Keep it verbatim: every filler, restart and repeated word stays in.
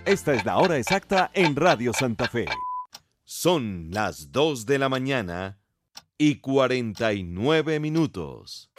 Esta es la hora exacta en Radio Santa Fe. Son las dos de la mañana y cuarenta y nueve minutos.